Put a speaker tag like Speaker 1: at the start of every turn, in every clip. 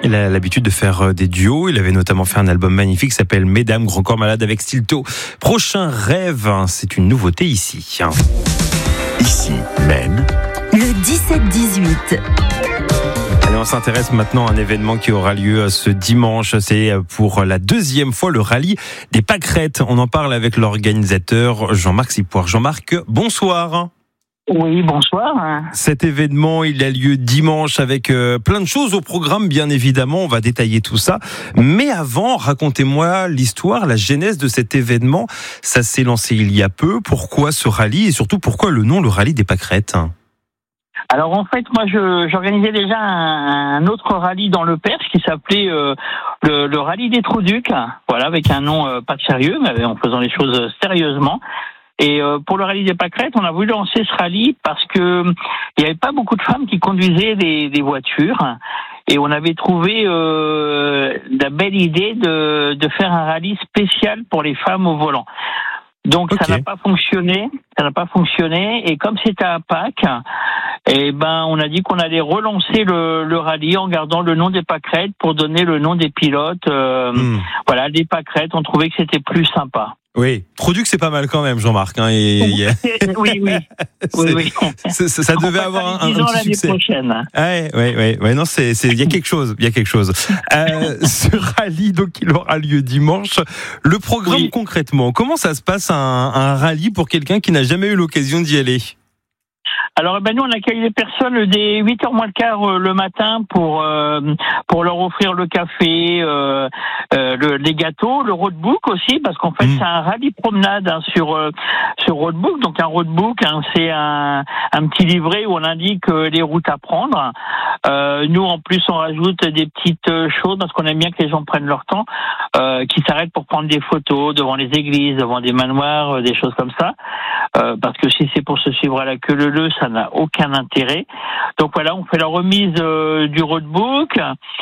Speaker 1: Il a l'habitude de faire des duos. Il avait notamment fait un album magnifique qui s'appelle Mesdames, Grand Corps Malade avec Stilto. Prochain rêve, c'est une nouveauté ici.
Speaker 2: Ici, Maine.
Speaker 3: Le 17-18.
Speaker 1: Allez, on s'intéresse maintenant à un événement qui aura lieu ce dimanche. C'est pour la deuxième fois le rallye des pâquerettes. On en parle avec l'organisateur Jean-Marc Sipoir. Jean-Marc, bonsoir.
Speaker 4: Oui, bonsoir.
Speaker 1: Cet événement, il a lieu dimanche avec plein de choses au programme, bien évidemment. On va détailler tout ça. Mais avant, racontez-moi l'histoire, la genèse de cet événement. Ça s'est lancé il y a peu. Pourquoi ce rallye et surtout pourquoi le nom, le rallye des pâquerettes ?
Speaker 4: Alors en fait, moi j'organisais déjà un autre rallye dans le Perche qui s'appelait le rallye des Trous-Ducs. Voilà, avec un nom pas sérieux, mais en faisant les choses sérieusement. Et pour le rallye des pâquerettes, on a voulu lancer ce rallye parce que il n'y avait pas beaucoup de femmes qui conduisaient des voitures. Et on avait trouvé la belle idée de faire un rallye spécial pour les femmes au volant. Donc ça n'a pas fonctionné. Et comme c'était à Pâques, on a dit qu'on allait relancer le rallye en gardant le nom des pâquerettes pour donner le nom des pilotes. Voilà, des pâquerettes. On trouvait que c'était plus sympa.
Speaker 1: Oui, Trous-Ducs, c'est pas mal quand même, Jean-Marc.
Speaker 4: Oui.
Speaker 1: Ça devait avoir un petit succès.
Speaker 4: L'année prochaine.
Speaker 1: Ouais, non, il y a quelque chose. Ce rallye, donc, il aura lieu dimanche. Le programme concrètement, comment ça se passe un rallye pour quelqu'un qui n'a jamais eu l'occasion d'y aller ?
Speaker 4: Alors, nous, on accueille les personnes dès 8h moins le quart le matin pour leur offrir le café, les gâteaux, le roadbook aussi, parce qu'en fait, c'est un rallye promenade sur roadbook. Donc, un roadbook, c'est un petit livret où on indique les routes à prendre. Nous, en plus, on rajoute des petites choses parce qu'on aime bien que les gens prennent leur temps, qui s'arrêtent pour prendre des photos devant les églises, devant des manoirs, des choses comme ça. Parce que si c'est pour se suivre à la queue leu-leu, ça n'a aucun intérêt. Donc voilà, on fait la remise du roadbook.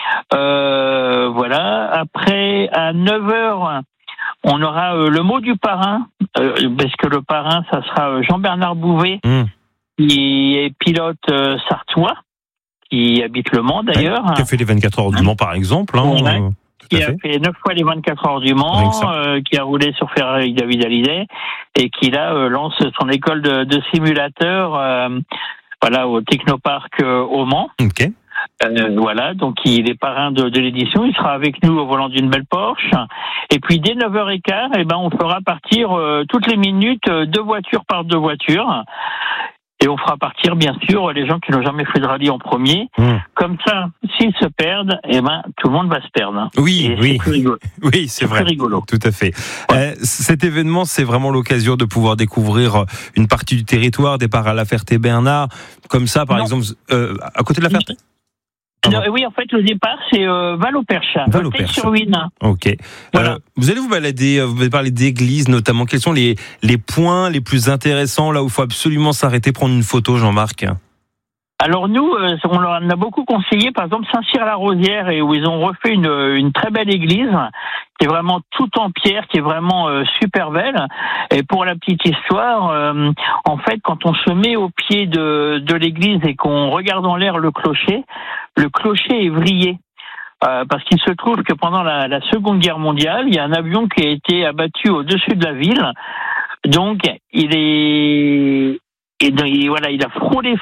Speaker 4: Voilà. Après, à 9h, on aura le mot du parrain, parce que le parrain, ça sera Jean-Bernard Bouvet, qui est pilote sartois, qui habite Le Mans d'ailleurs.
Speaker 1: Qui a fait les 24 heures du Mans, par exemple.
Speaker 4: Qui a fait 9 fois les 24 heures du Mans, qui a roulé sur Ferrari David Hallyday et qui là lance son école de simulateur au Technopark au Mans. Voilà, donc il est parrain de l'édition, il sera avec nous au volant d'une belle Porsche. Et puis dès 9h15, on fera partir toutes les minutes 2 voitures par 2 voitures. Et on fera partir, bien sûr, les gens qui n'ont jamais fait de rallye en premier. Comme ça, s'ils se perdent, tout le monde va se perdre.
Speaker 1: Oui.
Speaker 4: C'est plus rigolo.
Speaker 1: Oui, c'est vrai.
Speaker 4: Rigolo.
Speaker 1: Tout à fait. Ouais. Cet événement, c'est vraiment l'occasion de pouvoir découvrir une partie du territoire, départ à La Ferté-Bernard, comme ça, par exemple, à côté de La Ferté.
Speaker 4: Oui, en fait, le départ, c'est Val-au-Perche. Val-sur-Huisne.
Speaker 1: Ok.
Speaker 4: Voilà.
Speaker 1: Vous allez vous balader, vous allez parler d'églises notamment. Quels sont les points les plus intéressants, là où il faut absolument s'arrêter, prendre une photo, Jean-Marc ?
Speaker 4: Alors nous, on leur en a beaucoup conseillé, par exemple Saint-Cyr-la-Rosière, et où ils ont refait une très belle église, qui est vraiment toute en pierre, qui est vraiment super belle. Et pour la petite histoire, en fait, quand on se met au pied de l'église et qu'on regarde en l'air le clocher est vrillé. Parce qu'il se trouve que pendant la Seconde Guerre mondiale, il y a un avion qui a été abattu au-dessus de la ville. Donc, il a frôlé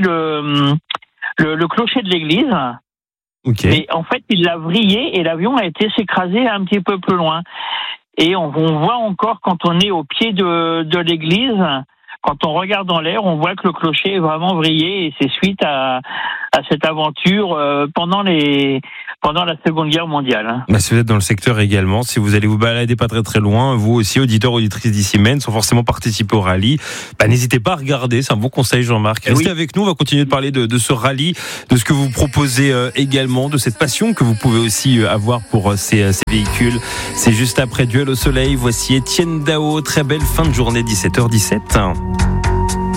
Speaker 4: le clocher de l'église. Mais en fait, il l'a vrillé et l'avion a été s'écraser un petit peu plus loin. Et on voit encore quand on est au pied de l'église, quand on regarde en l'air, on voit que le clocher est vraiment vrillé et c'est suite à cette aventure pendant la Seconde Guerre mondiale.
Speaker 1: Si vous êtes dans le secteur également, si vous allez vous balader pas très très loin, vous aussi, auditeurs, auditrices d'Ici Maine, sans forcément participer au rallye, n'hésitez pas à regarder, c'est un bon conseil, Jean-Marc. Restez avec nous, on va continuer de parler de ce rallye, de ce que vous proposez également, de cette passion que vous pouvez aussi avoir pour ces véhicules. C'est juste après Duel au soleil, voici Étienne Dao, très belle fin de journée, 17h17.